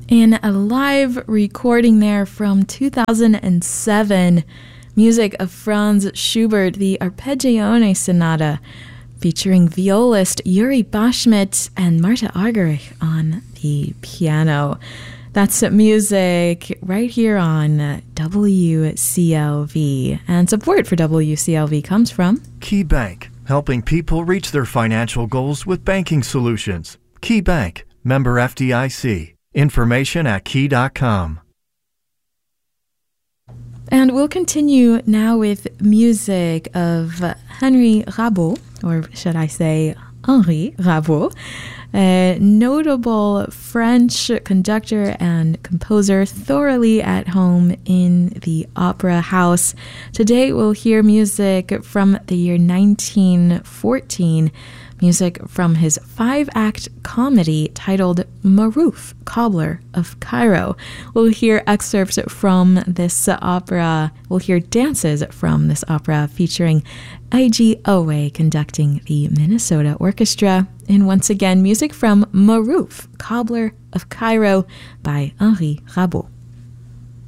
In a live recording there from 2007, music of Franz Schubert, the Arpeggione Sonata, featuring violist Yuri Bashmet and Marta Argerich on the piano. That's music right here on WCLV. And support for WCLV comes from Key Bank, helping people reach their financial goals with banking solutions. Key Bank, member FDIC. Information at key.com. And we'll continue now with music of Henri Rabault, or should I say Henri Rabault, a notable French conductor and composer thoroughly at home in the opera house. Today we'll hear music from the year 1914, music from his 5-act comedy titled Marouf, Cobbler of Cairo. We'll hear excerpts from this opera. We'll hear dances from this opera featuring I.G. Owe conducting the Minnesota Orchestra. And once again, music from Marouf, Cobbler of Cairo by Henri Rabault.